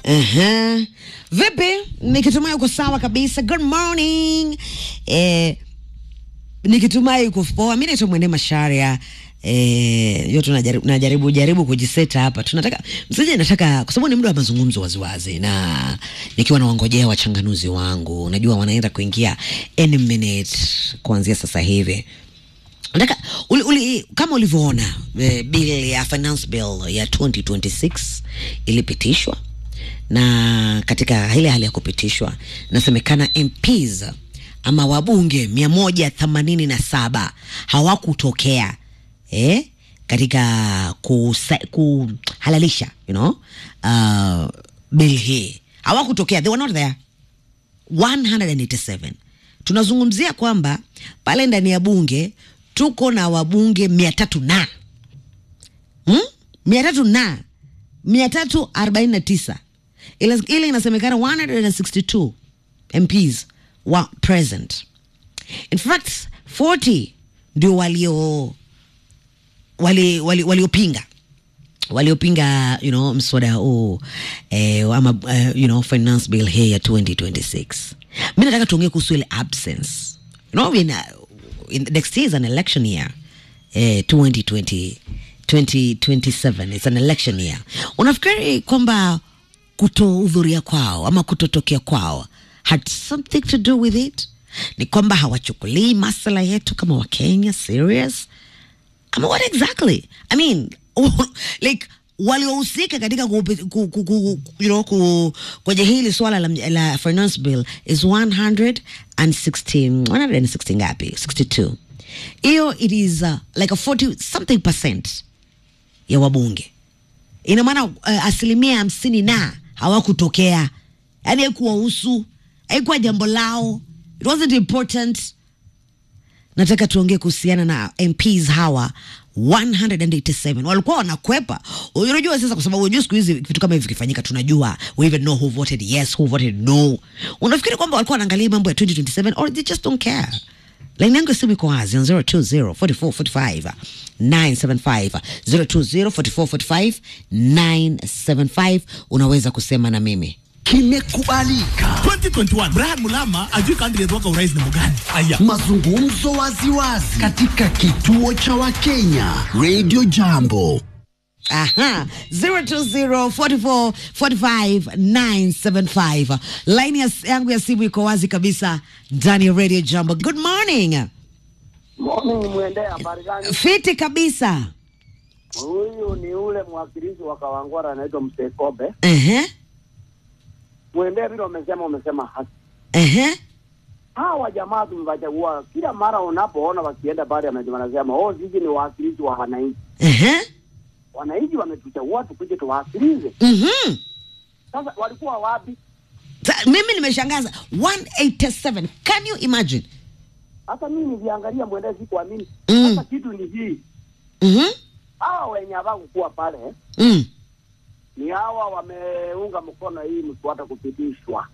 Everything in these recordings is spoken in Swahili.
Vipi? Nikitumai uko sawa kabisa. Good morning. Nikitumai uko poa. Mimi naitwa Mwende Masharia. Yote najaribu kujiseta hapa. Tunataka nataka kwa sababu ni muda wa mazungumzo waziwazi na nikiwa na wangojea wachanganuzi wangu. Unajua wanaenda kuingia any minute kuanzia sasa hivi. Nataka kama ulivyoona bill ya finance bill ya 2026 ilipitishwa, na katika ile hali ya kupitishwa nasemekana MPs ama wabunge 187 hawakutokea katika kuhalalisha bill hii. Hawakutokea, they were not there. 187. Tunazungumzia kwamba pale ndani ya bunge tuko na wabunge 300 na 349. Ile inasemekana 162 MPs were present. In fact 40 ndio waliopinga mswada huu ama finance bill hii ya 2026. Mimi nataka tuongee kuhusu ile absence. In next year is an election year. 2027 it's an election year. Unafikiri kwamba kutohudhuria kwao ama kutotokea kwao had something to do with it? Ni kwamba hawachukulii masuala yetu kama wa Kenya serious? Ama what exactly? I mean, like waliohusika katika kwenye hili swala la finance bill is 160 ngapi? 62. Hiyo it is like a 40 something percent ya wabunge. Ina maana asilimia 50 na hawakutokea. Yaani haikuwahusu, haikuwa jambo lao. It wasn't important. Nataka tuongee kuhusiana na MPs hawa 187 walikuwa wanakwepa. Unajua sasa, kwa sababu unajua siku hizi vitu kama hivi vikifanyika tunajua we even know who voted yes, who voted no. Unafikiri kwamba walikuwa wanaangalia mambo ya 2027 or they just don't care? Line yangu simu iko wazi 0204445 975 unaweza kusema na mimi. Kimekubalika 2021 Brian Mulama ajui candidate wako urais na mgani. Aya, mazungumzo waziwazi katika kituo cha Wakenya Radio Jambo. 0204445 line yangu ya simu iko wazi kabisa ndani ya Radio Jambo. Good morning. Morning Mwende, habari gani? Fiti kabisa. Huyu ni ule mwakilishi wa Kawangwara anaitwa Msekobe. Mwende, vile umesema haki. Hawa jamaa tumewachagua, kila mara unapoona wakienda baada ya wanasema sisi ni wakilishi wa wananchi. Wananchi wametuchagua tukuje tuwasikilize. Sasa walikuwa wapi? Mimi nimeshangaza 187. Can you imagine? Hata mimi niliangalia Mwende, sikuamini. Sasa kitu ni hii. Hawa wenye hawakuwa pale ni hawa wameunga mkono hii mswada kupitishwa.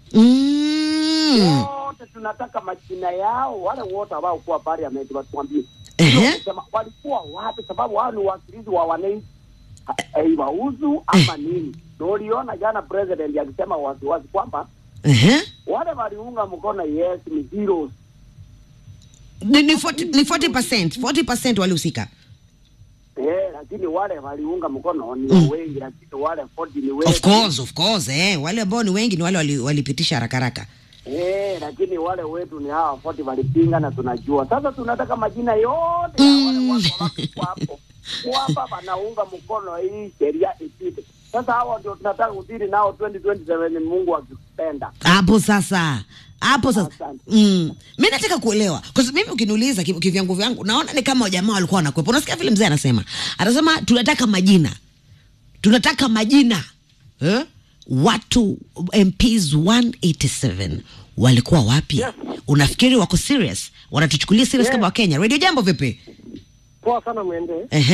Wote tunataka majina yao, wale wote ambao kwa parliament watuambie. Walikuwa wapi? Sababu wao ni wakilishi wa wananchi. Wauzu ama nini? Ndio uliona jana president akisema wazi kwamba wale waliunga mkono yes ni heroes. Ni 40% walihusika. Lakini wale waliunga mkono ni wengi, lakini wale 40 ni wengi. Of course, wale ambao ni wengi ni wale walipitisha haraka. Lakini wale wetu ni hawa 40 walipinga na tunajua. Sasa tunataka majina yote ya wale watu hapo. Hapa wanaunga mkono hii sheria ipite. Sasa hawa ndio tunataka kudili nao 2027 Mungu akipenda. Hapo sasa. Mimi nataka kuelewa. Kwa sababu mimi ukiniuliza kivyangu naona ni kama jamaa walikuwa wanakwepa. Unasikia vile mzee anasema tunataka majina. Watu MPs 187 walikuwa wapi? Yes. Unafikiri wako serious? Wanatuchukulia serious kama Wakenya? Radio Jambo vipi? Poa sana Mwende.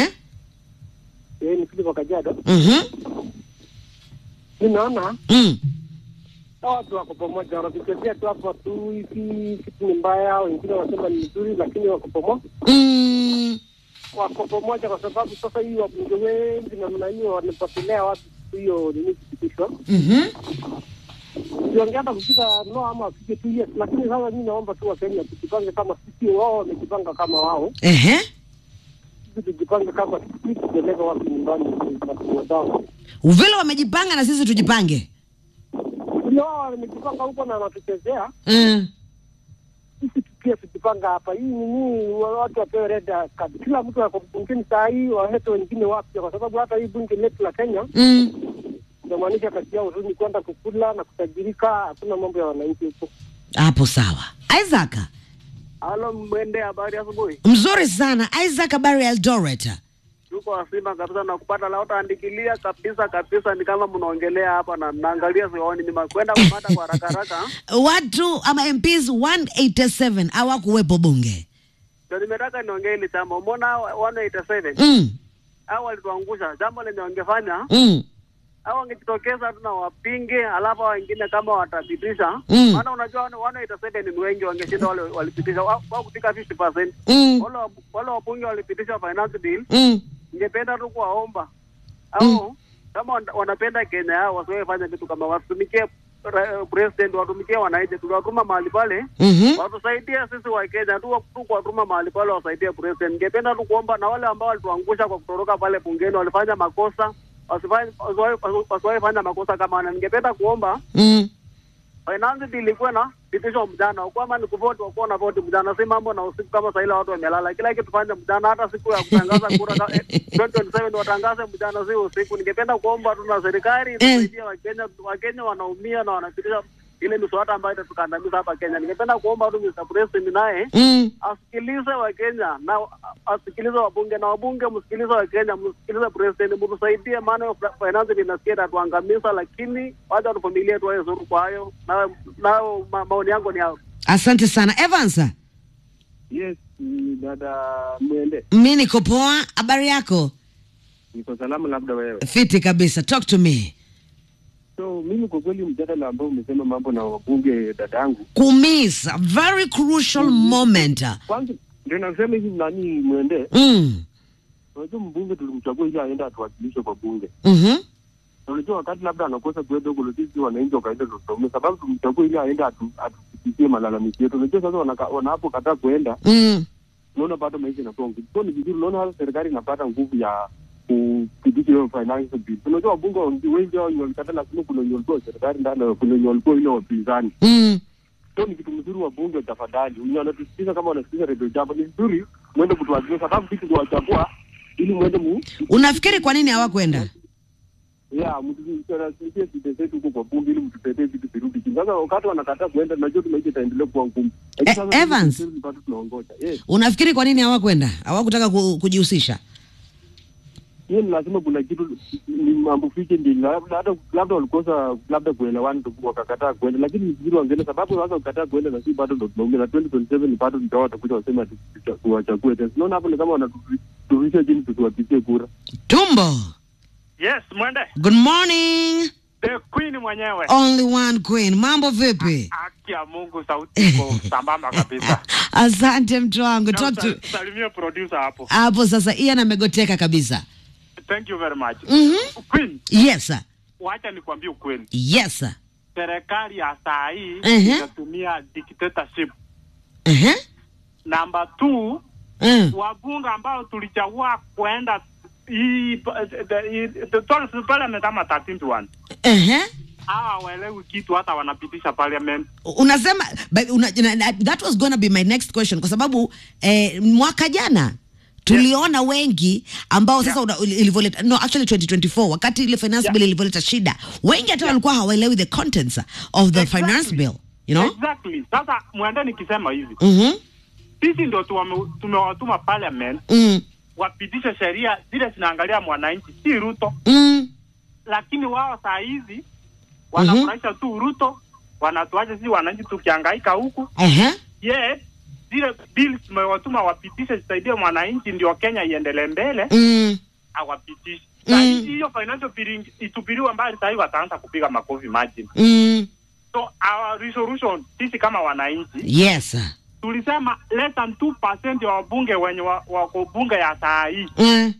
Ni Philip Kajado. Ninaona watu wako pamoja, wanafikiria tu hapo tu hivi kitu ni mbaya, wengine wanasema ni nzuri, lakini wako pamoja. wako pamoja, kwa sababu sasa hii wabunge wengi na mnani wanapotelea watu hiyo nini kipitisho. Wangeenda kufika no ama afike 2 years, lakini sasa mimi naomba tu Wakenya tujipange kama sisi, wao wamejipanga kama wao. Sisi tujipange kama sisi, tupeleke watu nyumbani kwa vile wamejipanga na sisi tujipange. Wao wamejipanga huko na wanatuchezea. Sisi pia tujipanga hapa. Hii nini watu wapewe red card. Kila mtu ako bunge saa hii, waheto wengine wapi, kwa sababu hata hii bunge letu la Kenya inamaanisha kazi yao ni kwenda kukula na kutajirika, hakuna mambo ya wananchi huko. Hapo sawa. Isaac. Halo Mwende, habari asubuhi? Mzuri sana. Isaac, habari Eldoret? Tuko wasima kabisa na kupata la utaandikilia kabisa ni kama mnaongelea hapa na naangalia sioni ni makwenda kupata kwa haraka. Watu ama MPs 187 hawakuwepo bunge. Ndio nimetaka niongee ile chama. Umeona 187? Hao walituangusha. Jambo lenye wangefanya hao wangejitokeza tu na wapinge, alafu wengine kama watapitisha. Maana unajua 187 ni wengi, wangeshinda wale walipitisha wao kufika 50%. Wale wabunge walipitisha finance bill. Ningependa tu kuwaomba au kama wanapenda Kenya yao wasiwe fanya kitu kama watumikie president, watumikie wananchi, tuwatuma mahali pale watusaidie sisi wa Kenya tu kuwatuma mahali pale wasaidie president. Ningependa tu kuomba na wale ambao walituangusha kwa kutoroka pale bungeni, walifanya makosa, wasiwahi fanya makosa kama wana. Ningependa kuomba finance bill ilikuwa na pitisho mjana, kwa maana ni kuvote wako na vote mjana, si mambo na usiku kama sasa ile watu wamelala. Kila kitu fanya mjana, hata siku ya kutangaza kura 2027 watangaze mjana, si usiku. Ningependa kuomba tu na serikali isaidie Wakenya wanaumia na wanapitisha ile miswada ambayo itatukandamiza hapa Kenya. Ningependa kuomba tu Mr. President naye asikilize Wakenya na asikilize wabunge, na wabunge msikilize Wakenya, msikilize President, mtusaidie, maana finance inasikia tuangamiza, lakini wacha tuvumilie tu hizo kwa hayo. Na maoni yangu ni hao. Asante sana. Evans. Yes, dada Mwende. Mimi niko poa, habari yako? Niko salama, labda wewe? Fiti kabisa. Talk to me. So mimi kwa kweli mjadala ambao umesema mambo na wabunge dadangu kumisa very crucial moment. Kwanza ndio nasema hivi nani Mwende. Unajua mbunge tulimchagua ili aende atuwakilishe kwa bunge. Unajua wakati labda anakosa kwenda huko sisi wananchi wakaenda tusome, sababu tumchagua ili aende atusikie malalamiko yetu. Unajua sasa wanapo kataa kwenda. Unaona bado maisha yanakuwa ngumu. Kwa ni vizuri unaona hata serikali inapata nguvu ya kupitisha hiyo finance bill. Unajua wabunge wengi wao walikataa, lakini kuna nyolpo serikali ndani, kuna nyolpo ile wapinzani. So ni kitu mzuri wabunge tafadhali. Unatusikiza kama unasikiza Radio Jambo, ni vizuri mwende kutuwakilisha, sababu sisi ndio wachagua ili mwende Unafikiri kwa nini hawakwenda? Mtusikie sisi zetu huko kwa bunge ili mtutetee vitu virudi chini. Sasa wakati wanakataa kwenda, najua tumaisha itaendelea kuwa ngumu. Evans, unafikiri kwa nini hawakwenda? Hawakutaka kujihusisha? Yeye lazima kuna kitu ni mambo fiche ndio labda walikosa labda kuelewana tu wakakataa kwenda, lakini ni vizuri wangeenda, sababu sasa ukakataa kwenda na si bado ndio tunaongea na 2027 bado ndio watakuja wasema tuwachague tena. Unaona hapo ni kama wanaturisha chini tusiwapigie kura. Tumbo. Yes, Mwende. Good morning. The Queen mwenyewe. Only one Queen. Mambo vipi? Haki ya Mungu, sauti iko sambamba kabisa. Asante mtu wangu. Talk to salimia producer hapo. Hapo sasa Ian amegoteka kabisa. Thank you very much. Queen. Yes sir. Wacha nikwambie ukweli. Yes sir. Serikali ya saa hii inatumia dictatorship. Number 2, wabunge ambao tulichagua kwenda the parliament ama 13-1. Waelewi kitu, hata wanapitisha parliament. Unasema that was going to be my next question, kwa sababu mwaka jana tuliona wengi ambao sasa ilivoleta actually 2024 wakati ile finance bill ilivoleta shida, wengi hata walikuwa hawaelewi the contents of the finance bill, you know. Exactly. Sasa Mwende nikisema hivi, sisi ndio tumewatuma parliament wapitisha sheria zile zinaangalia mwananchi, si Ruto. Lakini wao saa hizi wanafurahisha tu Ruto, wanatuacha sisi wananchi tukihangaika huku. Zile bills tumewatuma wapitisha zisaidie mwananchi ndio Kenya iendelee mbele. Hawapitisha. Sasa hiyo financial bill itupiliwa mbali, sasa hivi wataanza kupiga makofi margin. So our resolution sisi kama wananchi, yes sir, tulisema less than 2% ya wabunge wenye wako bunge ya saa hii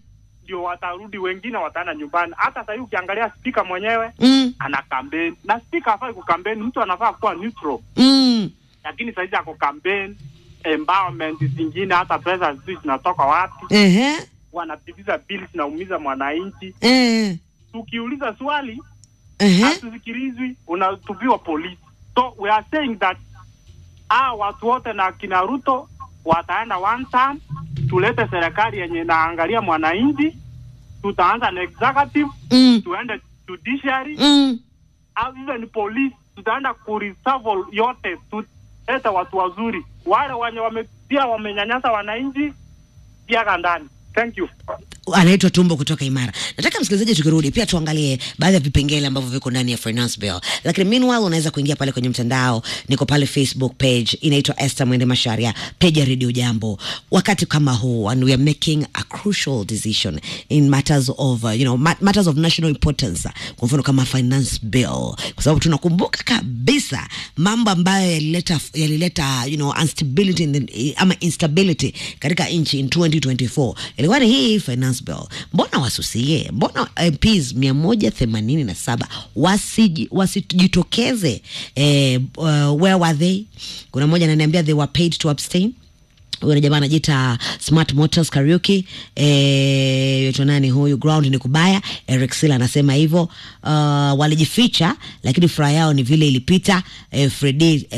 ndio watarudi, wengine wataenda nyumbani. Hata sasa ukiangalia speaker mwenyewe ana campaign, na speaker hafai kukampeni, mtu anafaa kuwa neutral. Lakini sasa ako campaign, empowerment zingine, hata pesa zinatoka wapi? Wanapitisha bills na umiza mwananchi. Tukiuliza swali hatusikilizwi, unatupiwa polisi. So we are saying that watu wote na kina Ruto wataenda one term, tulete serikali yenye naangalia mwananchi, tutaanza na executive, tuende judiciary, even police, tutaenda kuresolve yote, tulete watu wazuri, wale wenye wamenyanyasa wananchi pia ndani. Thank you. Anaitwa Tumbo kutoka Imara. Nataka msikilizaji tukirudi pia tuangalie baadhi ya vipengele ambavyo viko ndani ya finance bill. Lakini meanwhile unaweza kuingia pale kwenye mtandao, niko pale Facebook page inaitwa Esther Mwende Masharia, page ya Radio Jambo. Wakati kama huu and we are making a crucial decision in matters of matters of national importance. Kwa mfano kama finance bill, kwa sababu tunakumbuka kabisa mambo ambayo yalileta instability katika nchi in 2024. Ilikuwa ni hii finance bill. Mbona wasusie? Mbona MPs 187 wasijitokeze? Where were they? Kuna mmoja ananiambia they were paid to abstain. Huyo jamaa anajiita Smart Motors Karaoke. Yoto nani huyu? Ground ni kubaya. Eric Sila anasema hivyo. Walijificha lakini furaha yao ni vile ilipita. Freddy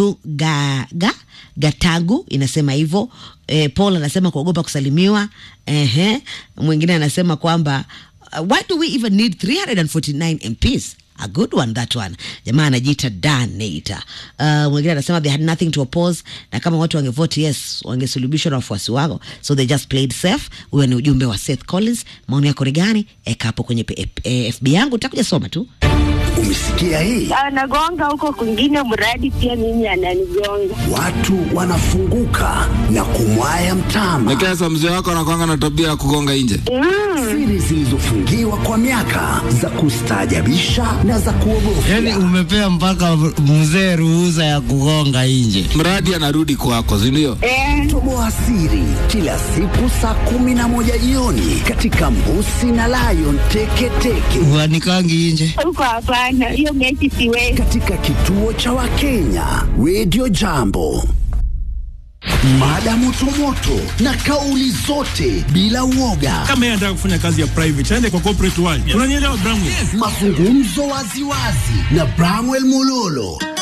Gatagu inasema hivyo. Paul anasema kuogopa kusalimiwa. Mwingine anasema kwamba why do we even need 349 MPs? A good one, that one. Jamaa anajiita Dan Nater. Mwingine anasema they had nothing to oppose, na kama watu wangevote yes wangesulubishwa na wafuasi wao, so they just played safe. Huyo ni ujumbe wa Seth Collins. Maoni yako ni gani? Eka hapo kwenye FB yangu, utakuja soma tu. Umesikia hii? Anagonga huko kwingine mradi pia mimi ananigonga. Watu wanafunguka na kumwaya mtama. Nikesa mzee wako anakuanga na tabia ya kugonga nje. Siri zilizofungiwa kwa miaka za kustaajabisha na za kuogofya. Yaani umepea mpaka mzee ruhusa ya kugonga nje. Mradi anarudi kwako, si ndio? Toboa siri kila siku saa 11 jioni katika Mbusi na Lion Teketeke. Wanikangi nje. Huko hapana, hiyo mechi siwezi. Katika kituo cha Wakenya Radio Jambo. Mada moto na kauli zote bila uoga. Kama yeye anataka kufanya kazi ya private, aende kwa corporate world. Unanielewa Bramwell? Mazungumzo waziwazi na Bramwell Mololo.